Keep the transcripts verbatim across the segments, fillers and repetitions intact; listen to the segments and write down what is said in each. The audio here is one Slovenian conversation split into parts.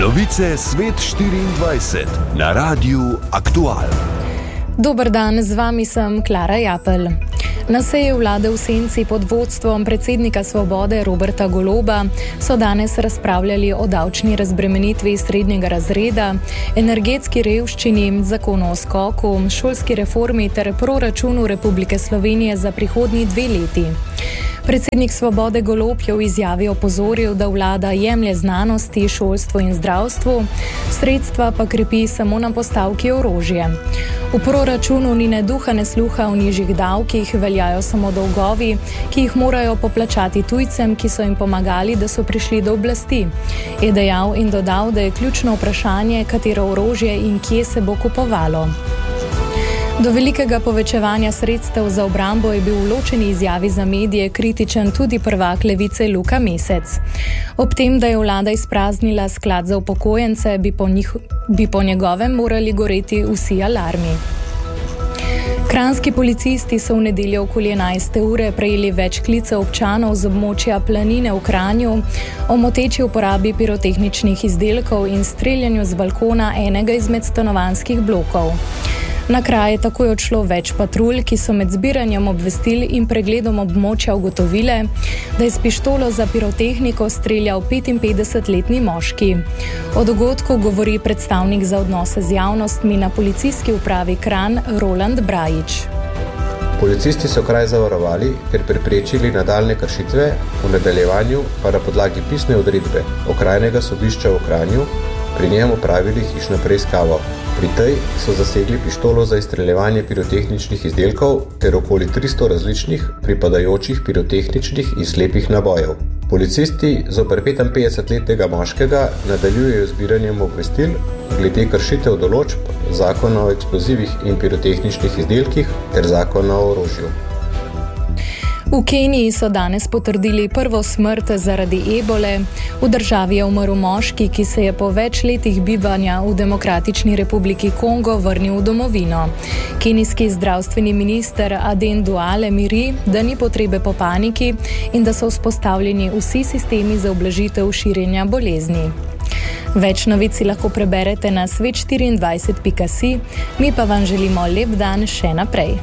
Novice Svet štiriindvajset na Radiu Aktual. Dober dan, z vami sem Klara Japelj. Na seji vlade v senci pod vodstvom predsednika Svobode Roberta Goloba so danes razpravljali o davčni razbremenitvi srednjega razreda, energetski revščini, zakonu o skoku, šolski reformi ter proračunu Republike Slovenije za prihodnji dve leti. Predsednik Svobode Golob je v izjavi opozoril, da vlada jemlje znanosti, šolstvu in zdravstvu, sredstva pa krepi samo na postavki orožje. V proračunu ni ne duha ne sluha o nižjih davkih, veljajo samo dolgovi, ki jih morajo poplačati tujcem, ki so jim pomagali, da so prišli do oblasti, je dejal in dodal, da je ključno vprašanje, katero orožje in kje se bo kupovalo. Do velikega povečevanja sredstev za obrambo je bil v ločeni izjavi za medije kritičen tudi prvak Levice Luka Mesec. Ob tem, da je vlada izpraznila sklad za upokojence, bi po, njih, bi po njegovem morali goreti vsi alarmi. Kranjski policisti so v nedeljo okoli enajste ure prejeli več klicev občanov z območja Planine v Kranju o moteči uporabi pirotehničnih izdelkov in streljanju z balkona enega izmed stanovanjskih blokov. Na kraj je takoj odšlo več patrulj, ki so med zbiranjem obvestil in pregledom območja ugotovile, da je s pištolo za pirotehniko streljal petinpetdesetletni moški. O dogodku govori predstavnik za odnose z javnostmi na policijski upravi Kranj Roland Brajič. Policisti so kraj zavarovali, ker preprečili nadaljne kršitve, v nadaljevanju pa na podlagi pisne odredbe okrajnega sodišča v Kranju pri njem opravili hišno preiskavo. Pri tej so zasegli pištolo za izstreljevanje pirotehničnih izdelkov ter okoli tristo različnih pripadajočih pirotehničnih in slepih nabojev. Policisti zoper petinpetdesetletnega moškega nadaljujejo zbiranjem obvestil glede kršitev določb zakona o eksplozivih in pirotehničnih izdelkih ter zakona o orožju. V Keniji so danes potrdili prvo smrt zaradi ebole. V državi je umrl moški, ki se je po več letih bivanja v Demokratični republiki Kongo vrnil v domovino. Kenijski zdravstveni minister Aden Duale miri, da ni potrebe po paniki in da so vzpostavljeni vsi sistemi za ublažitev širjenja bolezni. Več novic lahko preberete na svet štiriindvajset pika si, mi pa vam želimo lep dan še naprej.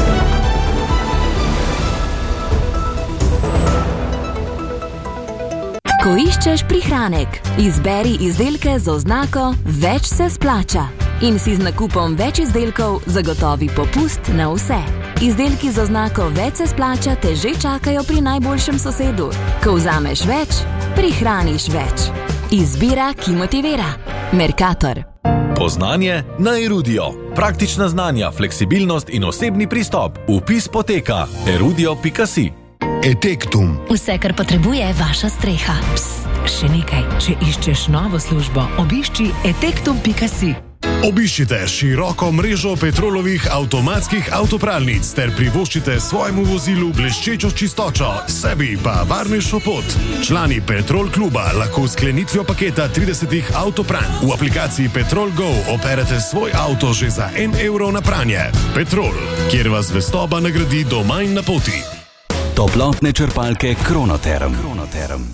Ko iščeš prihranek, izberi izdelke z oznako Več se splača in si z nakupom več izdelkov zagotovi popust na vse. Izdelki z oznako Več se splača te že čakajo pri najboljšem sosedu. Ko vzameš več, prihraniš več. Izbira, ki motivira. Mercator. Poznanje na Erudio. Praktična znanja, fleksibilnost in osebni pristop. Vpis poteka erudio pika si. Etektum. Vse, kar potrebuje vaša streha. Psst, še nekaj. Če iščeš novo službo, obišči etektum pika si. Obiščite široko mrežo Petrolovih avtomatskih avtopralnic ter privoščite svojemu vozilu bleščečo čistočo, sebi pa varnejšo pot. Člani Petrol kluba lahko sklenitvijo paketa tridesetih avtopranj v aplikaciji Petrol Go operete svoj avto že za en evro na pranje. Petrol, kjer vas zvestoba nagradi doma in na poti. Toplotne črpalke Kronoterm. Kronoterm.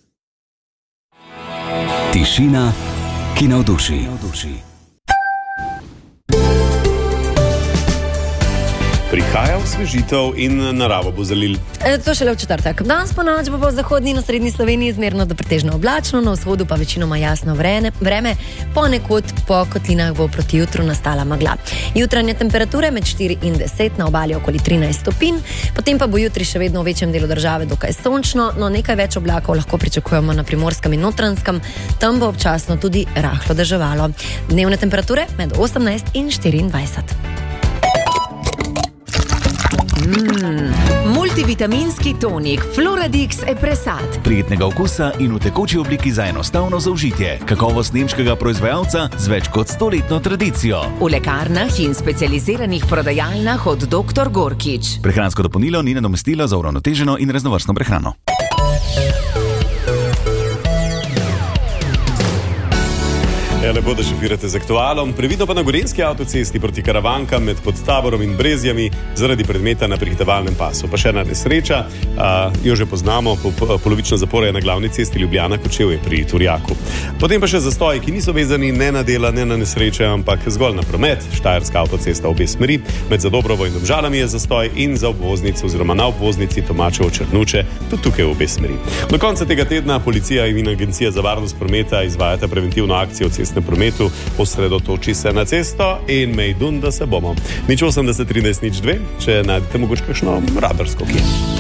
Tišina, ki navduši. Prihaja osvežitev in naravo bo zalil. E, to šele v četrtek. Danes po noč bo v zahodni in srednji Sloveniji zmerno do pretežno oblačno, na vzhodu pa večinoma jasno vreme, vreme, ponekod po kotlinah bo proti jutru nastala megla. Jutranje temperature med štiri in deset, na obali okoli trinajst stopinj, potem pa bo jutri še vedno v večjem delu države dokaj sončno, no nekaj več oblakov lahko pričakujemo na Primorskem in Notranjskem, tam bo občasno tudi rahlo deževalo. Dnevne temperature med osemnajst in štiriindvajset. Mm, multivitaminski tonik Floradix Epresat. Prijetnega okusa in v tekoči obliki za enostavno zaužitje. Kakovost nemškega proizvajalca z več kot stoletno tradicijo. V lekarnah in specializiranih prodajalnah od doktor Gorkič. Prehransko dopolnilo ni nadomestilo za uravnoteženo in raznovrstno prehrano. lepo, da šofirate z aktualom. Previdno pa na Gorenjski avtocesti proti Karavankam med Podtaborom in Brezjami zaradi predmeta na prehitevalnem pasu. Pa še ena nesreča, uh, jo že poznamo, po, po, polovična zapora je na glavni cesti Ljubljana-Kočevje pri Turjaku. Potem pa še zastoji, ki niso vezani ne na dela, ne na nesreče, ampak zgolj na promet. Štajerska avtocesta obe smeri, med Zadobrovo in Domžalami je zastoj in za obvoznico oziroma na obvoznici Tomačevo-Črnuče, tudi tukaj v obe smeri. Do konca tega tedna policija in Agencija za varnost prometa izvajata preventivno akcijo v cestnem prometu, osredotoči se na cesto in mejdun, da se bomo. Nič osemdeset trinajst nič dve, če najdete mogoče kakšno radarsko kje.